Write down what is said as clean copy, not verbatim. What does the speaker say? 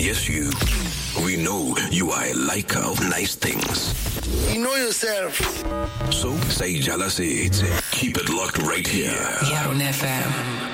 Yes, you. We know you are a liker of nice things. You know yourself. So, say jealousy. Keep it locked right here. Yaron FM.